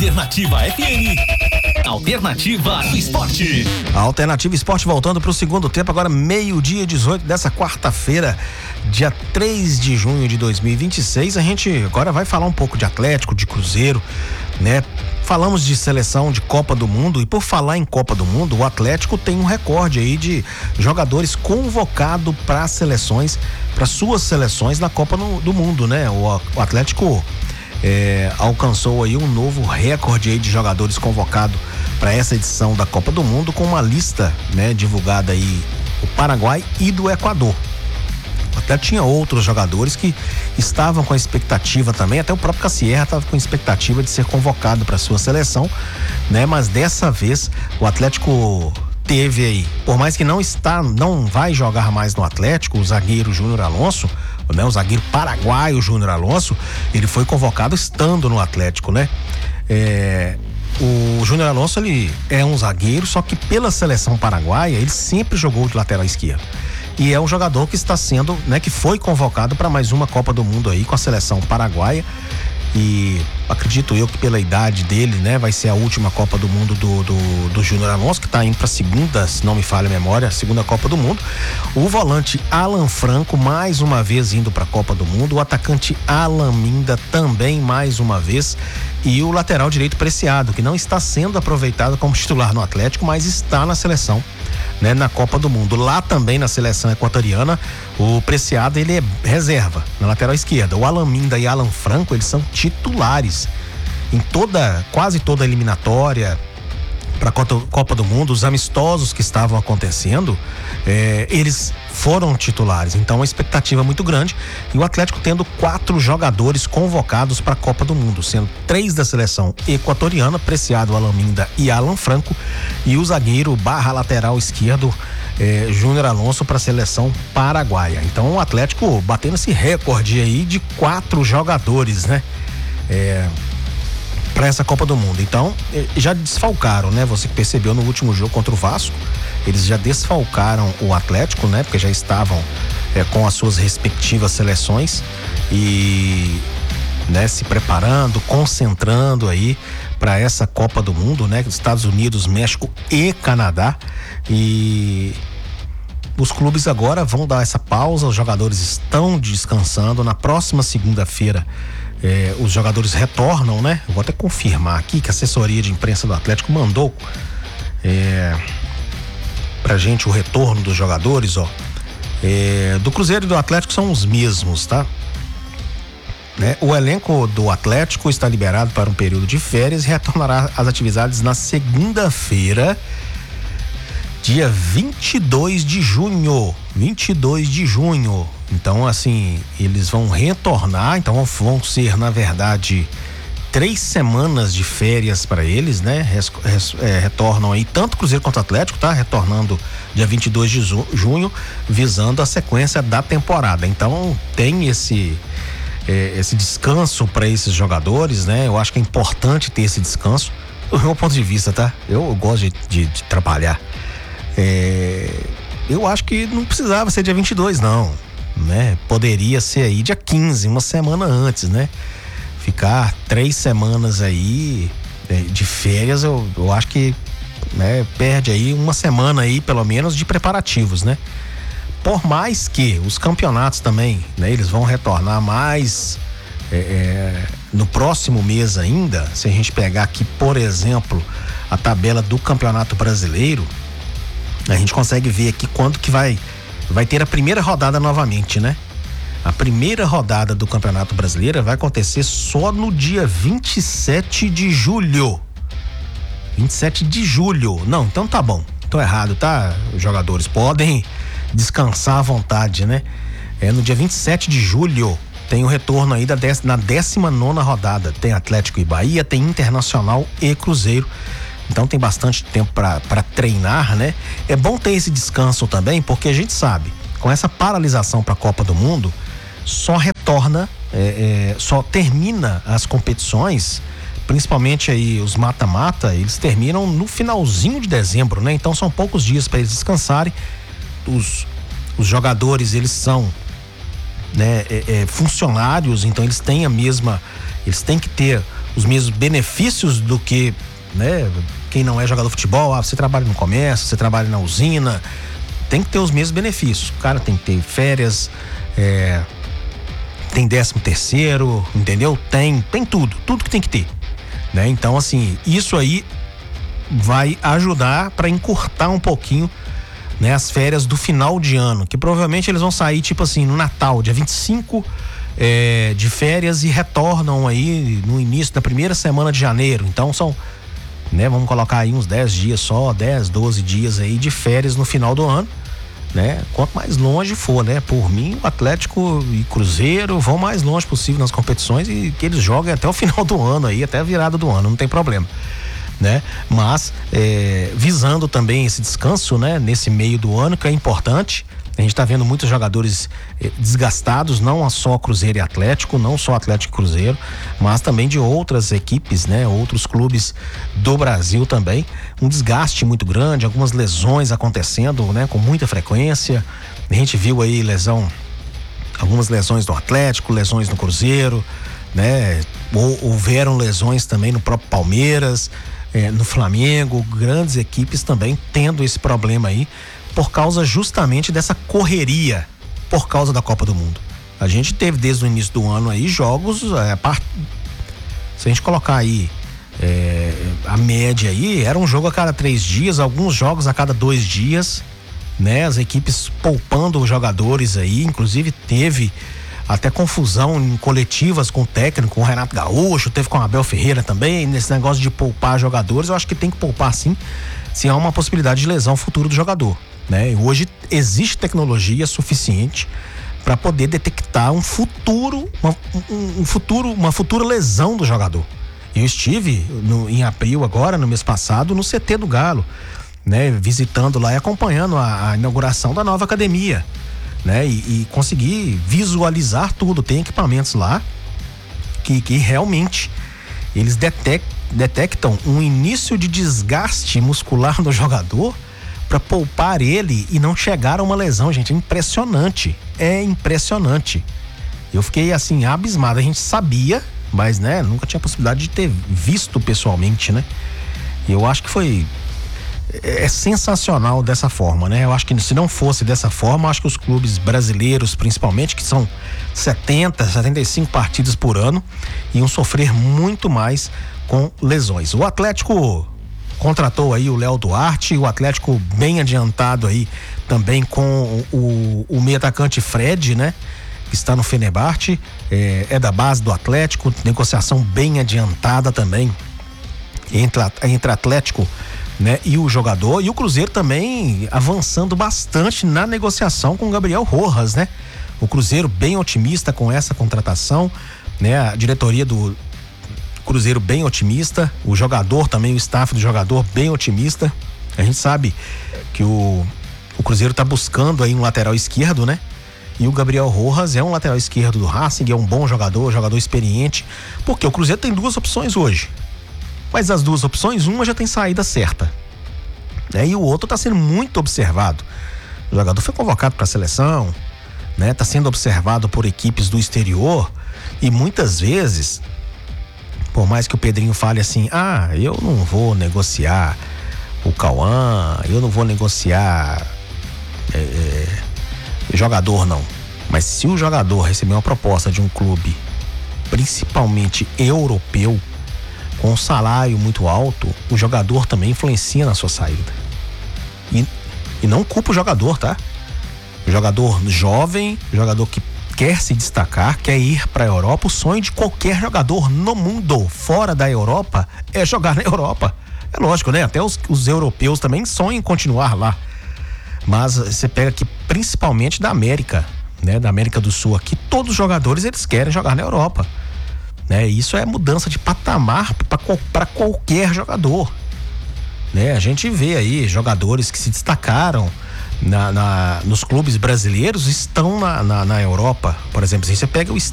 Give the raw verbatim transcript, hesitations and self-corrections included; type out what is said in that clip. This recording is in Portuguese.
Alternativa F M. Alternativa Esporte. A Alternativa Esporte voltando para o segundo tempo, agora meio-dia e dezoito dessa quarta-feira, dia três de junho de dois mil e vinte e seis. A gente agora vai falar um pouco de Atlético, de Cruzeiro, né? Falamos de seleção, de Copa do Mundo, e por falar em Copa do Mundo, o Atlético tem um recorde aí de jogadores convocados para seleções, para suas seleções na Copa no, do Mundo, né? O, o Atlético é, alcançou aí um novo recorde aí de jogadores convocados para essa edição da Copa do Mundo, com uma lista, né, divulgada aí do Paraguai e do Equador. Até tinha outros jogadores que estavam com a expectativa também, até o próprio Cassierra estava com a expectativa de ser convocado para sua seleção, né? Mas dessa vez o Atlético teve aí, por mais que não está, não vai jogar mais no Atlético, o zagueiro Júnior Alonso, né? O zagueiro paraguaio Júnior Alonso, ele foi convocado estando no Atlético, né? É, o Júnior Alonso, ele é um zagueiro, só que pela seleção paraguaia ele sempre jogou de lateral esquerdo. E é um jogador que está sendo, né, que foi convocado para mais uma Copa do Mundo aí com a seleção paraguaia. E acredito eu que pela idade dele, né, vai ser a última Copa do Mundo do, do, do Júnior Alonso, que está indo para a segunda, se não me falha a memória, a segunda Copa do Mundo. O volante Alan Franco, mais uma vez indo para a Copa do Mundo. O atacante Alan Minda também mais uma vez. E o lateral direito Preciado, que não está sendo aproveitado como titular no Atlético, mas está na seleção, né, na Copa do Mundo. Lá também na seleção equatoriana, o Preciado, ele é reserva na lateral esquerda. O Alan Minda e Alan Franco, eles são titulares em toda, quase toda a eliminatória para a Copa do Mundo. Os amistosos que estavam acontecendo, é, eles foram titulares, então uma expectativa muito grande, e o Atlético tendo quatro jogadores convocados para a Copa do Mundo, sendo três da seleção equatoriana, Preciado, Alan Minda e Alan Franco, e o zagueiro barra lateral esquerdo eh, Júnior Alonso para a seleção paraguaia. Então o Atlético batendo esse recorde aí de quatro jogadores, né? É, para essa Copa do Mundo. Então, já desfalcaram, né? Você que percebeu no último jogo contra o Vasco, eles já desfalcaram o Atlético, né? Porque já estavam é, com as suas respectivas seleções e, né, se preparando, concentrando aí para essa Copa do Mundo, né? Estados Unidos, México e Canadá. E os clubes agora vão dar essa pausa, os jogadores estão descansando. Na próxima segunda-feira, É, os jogadores retornam, né? Eu vou até confirmar aqui que a assessoria de imprensa do Atlético mandou é, pra gente o retorno dos jogadores, ó. É, do Cruzeiro e do Atlético são os mesmos, tá? Né? O elenco do Atlético está liberado para um período de férias e retornará às atividades na segunda-feira, dia vinte e dois de junho. vinte e dois de junho. Então, assim, eles vão retornar, então vão ser, na verdade, três semanas de férias para eles, né? Res, res, é, retornam aí tanto Cruzeiro quanto Atlético, tá? Retornando dia vinte e dois de junho, visando a sequência da temporada. Então, tem esse, é, esse descanso para esses jogadores, né? Eu acho que é importante ter esse descanso, do meu ponto de vista, tá? Eu, eu gosto de, de, de trabalhar. É, eu acho que não precisava ser dia vinte e dois, não, né? Poderia ser aí dia quinze, uma semana antes, né? Ficar três semanas aí de férias, eu, eu acho que, né, perde aí uma semana aí, pelo menos, de preparativos, né? Por mais que os campeonatos também, né, eles vão retornar mais é, é, no próximo mês ainda. Se a gente pegar aqui, por exemplo, a tabela do Campeonato Brasileiro, a gente consegue ver aqui quando que vai, vai ter a primeira rodada novamente, né? A primeira rodada do Campeonato Brasileiro vai acontecer só no dia vinte e sete de julho. vinte e sete de julho. Não, então tá bom. Tô errado, tá? Os jogadores podem descansar à vontade, né? É no dia vinte e sete de julho. Tem o retorno aí da dec, na décima nona rodada. Tem Atlético e Bahia, tem Internacional e Cruzeiro. Então tem bastante tempo para treinar, né? É bom ter esse descanso também, porque a gente sabe, com essa paralisação para a Copa do Mundo, só retorna, é, é, só termina as competições, principalmente aí os mata-mata, eles terminam no finalzinho de dezembro, né? Então são poucos dias para eles descansarem. Os, os jogadores, eles são, né, é, é, funcionários, então eles têm a mesma, eles têm que ter os mesmos benefícios do que, né, quem não é jogador de futebol. Ah, você trabalha no comércio, você trabalha na usina, tem que ter os mesmos benefícios. O cara tem que ter férias, é, tem décimo terceiro, entendeu? Tem, tem tudo, tudo que tem que ter, né? Então, assim, isso aí vai ajudar para encurtar um pouquinho, né, as férias do final de ano, que provavelmente eles vão sair tipo assim no Natal, dia vinte e cinco é, de férias, e retornam aí no início da primeira semana de janeiro. Então são, né, vamos colocar aí uns dez dias só, dez, doze dias aí de férias no final do ano, né? Quanto mais longe for, né? Por mim, o Atlético e Cruzeiro vão mais longe possível nas competições e que eles joguem até o final do ano aí, até a virada do ano, não tem problema, né? Mas é, visando também esse descanso, né, nesse meio do ano, que é importante. A gente tá vendo muitos jogadores eh, desgastados, não só Cruzeiro e Atlético, não só Atlético e Cruzeiro, mas também de outras equipes, né, outros clubes do Brasil também. Um desgaste muito grande, algumas lesões acontecendo, né, com muita frequência. A gente viu aí lesão, algumas lesões no Atlético, lesões no Cruzeiro, né? Ou, houveram lesões também no próprio Palmeiras, eh, no Flamengo, grandes equipes também tendo esse problema aí, por causa justamente dessa correria, por causa da Copa do Mundo. A gente teve desde o início do ano aí jogos, é, part... se a gente colocar aí é, a média aí, era um jogo a cada três dias, alguns jogos a cada dois dias, né? As equipes poupando os jogadores aí, inclusive teve até confusão em coletivas com o técnico, com o Renato Gaúcho, teve com o Abel Ferreira também, nesse negócio de poupar jogadores. Eu acho que tem que poupar sim, se há uma possibilidade de lesão futuro do jogador, né? Hoje existe tecnologia suficiente para poder detectar um futuro, uma, um, um futuro, uma futura lesão do jogador. Eu estive no, em abril agora, no mês passado, no C T do Galo, né? Visitando lá e acompanhando a, a inauguração da nova academia, né? E, e consegui visualizar tudo. Tem equipamentos lá que, que realmente eles detectam, detectam um início de desgaste muscular no jogador para poupar ele e não chegar a uma lesão, gente. É impressionante, é impressionante. Eu fiquei assim abismado. A gente sabia, mas, né, nunca tinha possibilidade de ter visto pessoalmente, né? E eu acho que foi é sensacional dessa forma, né? Eu acho que se não fosse dessa forma, eu acho que os clubes brasileiros, principalmente, que são setenta, setenta e cinco partidas por ano, iam sofrer muito mais com lesões. O Atlético contratou aí o Léo Duarte, o Atlético bem adiantado aí também com o, o meio atacante Fred, né? Que está no Fenerbahçe, é, é da base do Atlético, negociação bem adiantada também entre, entre Atlético, né, e o jogador. E o Cruzeiro também avançando bastante na negociação com o Gabriel Rojas, né? O Cruzeiro bem otimista com essa contratação, né? A diretoria do Cruzeiro bem otimista, o jogador também, o staff do jogador bem otimista. A gente sabe que o, o Cruzeiro tá buscando aí um lateral esquerdo, né? E o Gabriel Rojas é um lateral esquerdo do Racing, é um bom jogador, jogador experiente, porque o Cruzeiro tem duas opções hoje. Mas as duas opções, uma já tem saída certa, né? E o outro tá sendo muito observado. O jogador foi convocado para a seleção, né? Tá sendo observado por equipes do exterior e muitas vezes, por mais que o Pedrinho fale assim, ah, eu não vou negociar o Cauã, eu não vou negociar é, é, jogador não. Mas se o jogador receber uma proposta de um clube, principalmente europeu, com um salário muito alto, o jogador também influencia na sua saída. E, e não culpa o jogador, tá? O jogador jovem, jogador que quer se destacar, quer ir para a Europa. O sonho de qualquer jogador no mundo, fora da Europa, é jogar na Europa. É lógico, né? Até os, os europeus também sonham em continuar lá. Mas você pega aqui principalmente da América, né? Da América do Sul aqui, todos os jogadores eles querem jogar na Europa, né? Isso é mudança de patamar para qualquer jogador, né? A gente vê aí jogadores que se destacaram Na, na, nos clubes brasileiros estão na, na, na Europa, por exemplo. Assim, você pega o